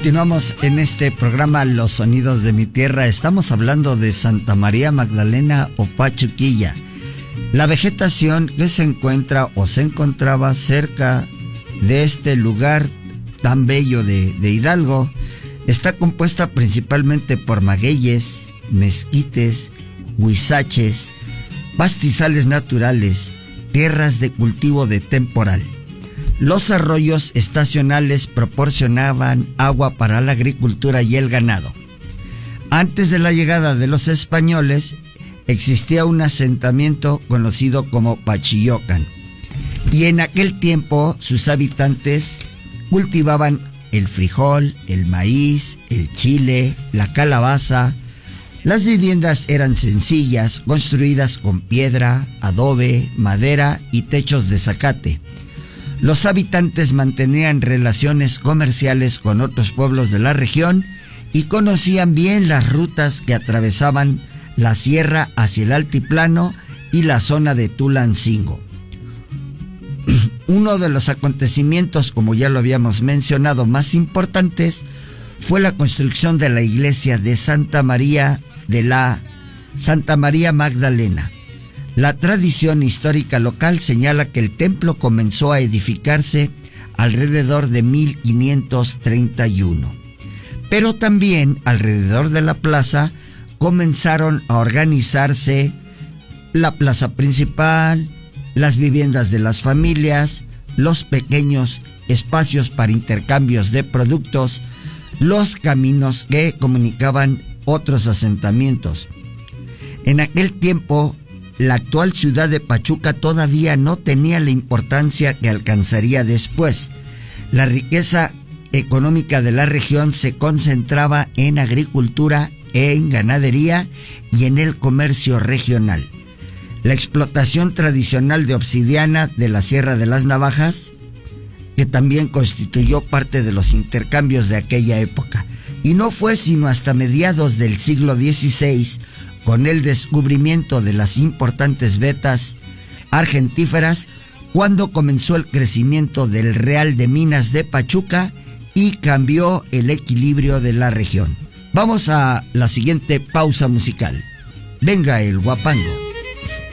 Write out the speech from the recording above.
Continuamos en este programa Los Sonidos de mi Tierra. Estamos hablando de Santa María Magdalena o Pachuquilla. La vegetación que se encuentra o se encontraba cerca de este lugar tan bello de Hidalgo está compuesta principalmente por magueyes, mezquites, huizaches, pastizales naturales, tierras de cultivo de temporal. Los arroyos estacionales proporcionaban agua para la agricultura y el ganado. Antes de la llegada de los españoles, existía un asentamiento conocido como Pachillocan, y en aquel tiempo sus habitantes cultivaban el frijol, el maíz, el chile, la calabaza. Las viviendas eran sencillas, construidas con piedra, adobe, madera y techos de zacate. Los habitantes mantenían relaciones comerciales con otros pueblos de la región y conocían bien las rutas que atravesaban la sierra hacia el altiplano y la zona de Tulancingo. Uno de los acontecimientos, como ya lo habíamos mencionado, más importantes fue la construcción de la iglesia de Santa María Magdalena. La tradición histórica local señala que el templo comenzó a edificarse alrededor de 1531. Pero también alrededor de la plaza comenzaron a organizarse la plaza principal, las viviendas de las familias, los pequeños espacios para intercambios de productos, los caminos que comunicaban otros asentamientos. En aquel tiempo, la actual ciudad de Pachuca todavía no tenía la importancia que alcanzaría después. La riqueza económica de la región se concentraba en agricultura, en ganadería y en el comercio regional. La explotación tradicional de obsidiana de la Sierra de las Navajas, que también constituyó parte de los intercambios de aquella época. Y no fue sino hasta mediados del siglo XVI, con el descubrimiento de las importantes vetas argentíferas, cuando comenzó el crecimiento del Real de Minas de Pachuca y cambió el equilibrio de la región. Vamos a la siguiente pausa musical. Venga el guapango.